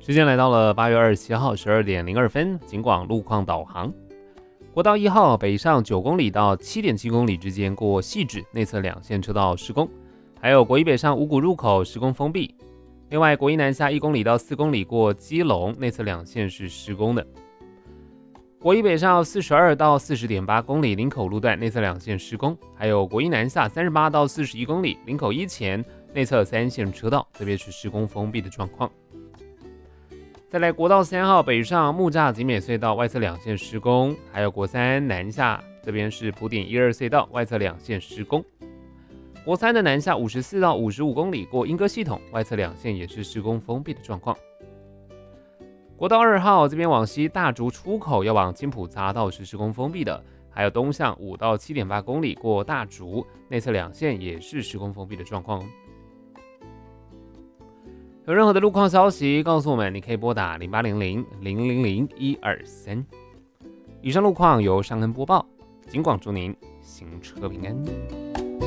时间来到了8月27号12点02分，警广路况导航。国道1号北上9公里到7.7公里之间过汐止内侧两线车道施工，还有国一北上五股入口施工封闭。另外，国一南下1公里到4公里过基隆内侧两线是施工的。国一北上42到40.8公里林口路段内侧两线施工，还有国一南下38到41公里林口一前内侧3线车道，特别是施工封闭的状况。再来，国道3号北上木栅景美隧道外侧两线施工，还有国三南下这边是埔点12隧道外侧两线施工。国三的南下54到55公里过莺歌系统外侧两线也是施工封闭的状况。国道2号这边往西大竹出口要往金埔匝道是施工封闭的，还有东向5到7.8公里过大竹内侧两线也是施工封闭的状况。有任何的路况消息告诉我们，你可以拨打0800-000-123。以上路况由尚恩播报，警广祝您行车平安。